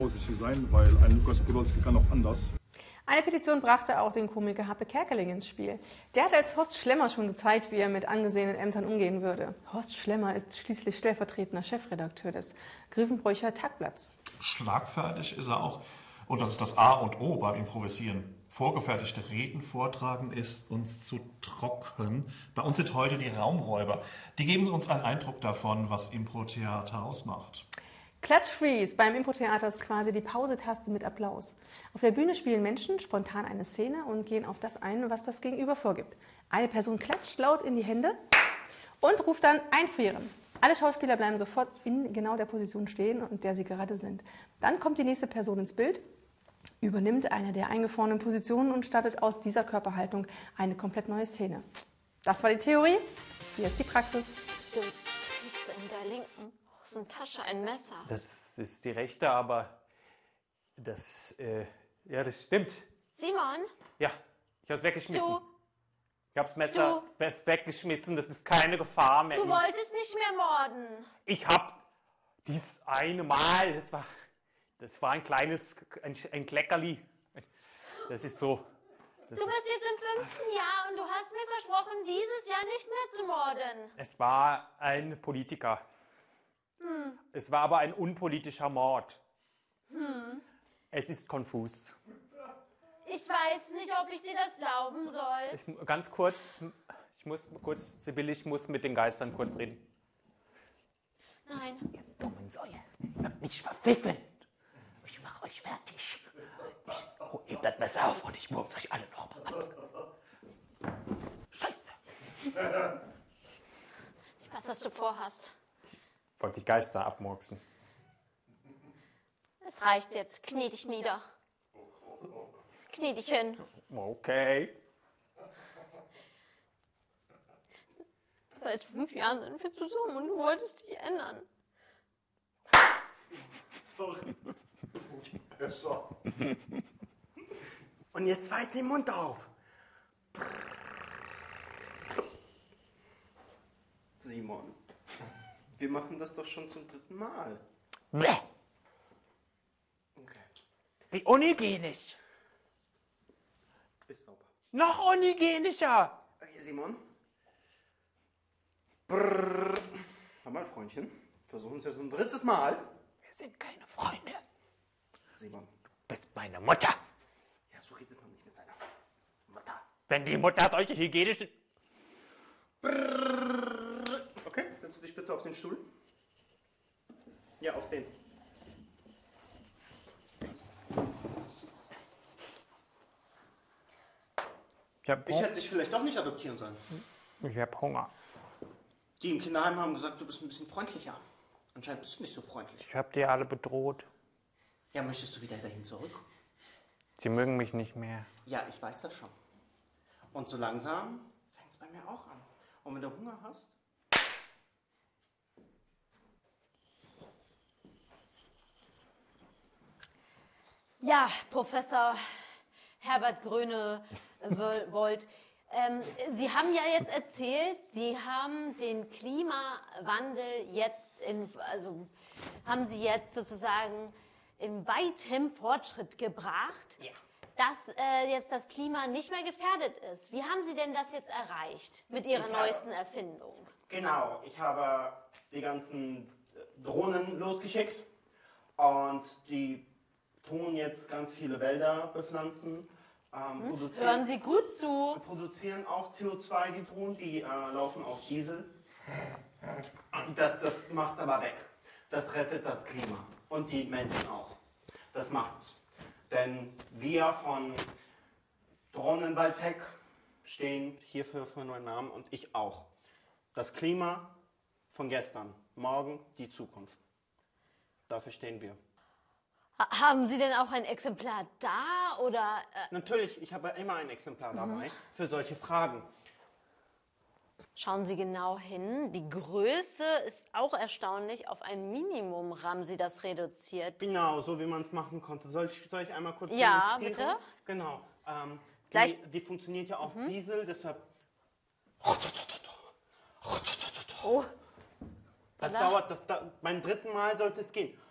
Vorsichtig sein, weil ein Lukas Podolski kann auch anders. Eine Petition brachte auch den Komiker Happe Kerkeling ins Spiel. Der hat als Horst Schlemmer schon gezeigt, wie er mit angesehenen Ämtern umgehen würde. Horst Schlemmer ist schließlich stellvertretender Chefredakteur des Grevenbroicher Tagblatts. Schlagfertig ist er auch. Und das ist das A und O beim Improvisieren. Vorgefertigte Reden vortragen ist uns zu trocken. Bei uns sind heute die Raumräuber. Die geben uns einen Eindruck davon, was Impro-Theater ausmacht. Klatsch-Freeze beim Impro-Theater ist quasi die Pausetaste mit Applaus. Auf der Bühne spielen Menschen spontan eine Szene und gehen auf das ein, was das Gegenüber vorgibt. Eine Person klatscht laut in die Hände und ruft dann einfrieren. Alle Schauspieler bleiben sofort in genau der Position stehen, in der sie gerade sind. Dann kommt die nächste Person ins Bild, übernimmt eine der eingefrorenen Positionen und startet aus dieser Körperhaltung eine komplett neue Szene. Das war die Theorie, hier ist die Praxis. Du trägst in der linken Hosentasche ein Messer. Das ist die rechte, aber das stimmt. Simon? Ja, ich hab's weggeschmissen. Du? Ich hab's Messer weggeschmissen, das ist keine Gefahr mehr. Du wolltest nicht mehr morden. Ich hab dies eine Mal, das war ein kleines, ein Kleckerli. Das ist so. Du bist jetzt im 5. Jahr und du hast mir versprochen, dieses Jahr nicht mehr zu morden. Es war ein Politiker. Es war aber ein unpolitischer Mord. Es ist konfus. Ich weiß nicht, ob ich dir das glauben soll. Ganz kurz, Sibylle, ich muss mit den Geistern kurz reden. Nein. Ihr dummen Säue, ihr habt mich verpfiffen. Ich mach euch fertig. Hebt das Messer auf und ich murks euch alle noch mal an. Scheiße. Ich weiß, was du vorhast. Ich wollte die Geister abmurksen. Es reicht jetzt. Knie dich nieder. Knie dich hin. Okay. Seit 5 Jahren sind wir zusammen und du wolltest dich ändern. Sorry. Erschossen. Und jetzt weit den Mund auf. Simon, wir machen das doch schon zum 3. Mal. Bäh. Okay. Wie unhygienisch. Ist sauber. Noch unhygienischer. Okay, Simon. Brrr. Hör mal, Freundchen. Versuchen es ja so ein 3. Mal. Wir sind keine Freunde. Simon. Du bist meine Mutter. Ja, so redet man nicht mit seiner Mutter. Wenn die Mutter solche hygienischen... Brrr. Okay, setz dich bitte auf den Stuhl. Ja, auf den. Ich hätte dich vielleicht doch nicht adoptieren sollen. Ich hab Hunger. Die im Kinderheim haben gesagt, du bist ein bisschen freundlicher. Anscheinend bist du nicht so freundlich. Ich hab die alle bedroht. Ja, möchtest du wieder dahin zurück? Sie mögen mich nicht mehr. Ja, ich weiß das schon. Und so langsam fängt es bei mir auch an. Und wenn du Hunger hast... Ja, Professor Herbert Grönewold. Sie haben ja jetzt erzählt, Sie haben den Klimawandel jetzt haben Sie jetzt sozusagen in weitem Fortschritt gebracht, Ja. dass jetzt das Klima nicht mehr gefährdet ist. Wie haben Sie denn das jetzt erreicht mit Ihrer neuesten Erfindung? Genau, ich habe die ganzen Drohnen losgeschickt und die tun jetzt ganz viele Wälder bepflanzen. Hören Sie gut zu. Produzieren auch CO2, die Drohnen, die laufen auf Diesel. Das macht aber weg. Das rettet das Klima und die Menschen auch. Das macht es. Denn wir von Drohnenwaldtech stehen hierfür für neuen Namen und ich auch. Das Klima von gestern, morgen die Zukunft. Dafür stehen wir. Haben Sie denn auch ein Exemplar da oder? Natürlich, ich habe immer ein Exemplar dabei für solche Fragen. Schauen Sie genau hin. Die Größe ist auch erstaunlich. Auf ein Minimum haben Sie das reduziert. Genau, so wie man es machen konnte. Soll ich einmal kurz Ja, demonstrieren? bitte. Genau. Die funktioniert ja auf Diesel, deshalb... Oh. Das dauert, beim 3. Mal sollte es gehen.